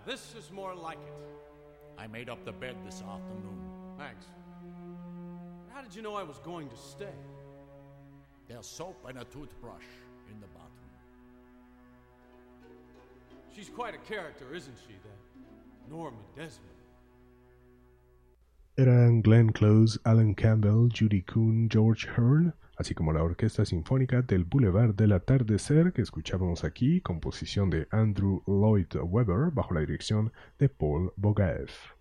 this is more like it. I made up the bed this afternoon. Thanks. How did you know I was going to stay? There's soap and a toothbrush in the bathroom. She's quite a character, isn't she, that Norma Desmond? Eran Glenn Close, Alan Campbell, Judy Kuhn, George Hearn, así como la Orquesta Sinfónica del Boulevard del Atardecer que escuchábamos aquí, composición de Andrew Lloyd Webber bajo la dirección de Paul Bogaev.